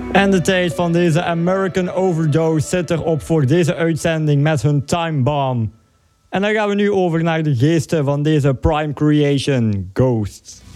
En de tijd van deze American Overdose zit erop voor deze uitzending met hun Time Bomb. En dan gaan we nu over naar de geesten van deze Prime Creation, Ghosts.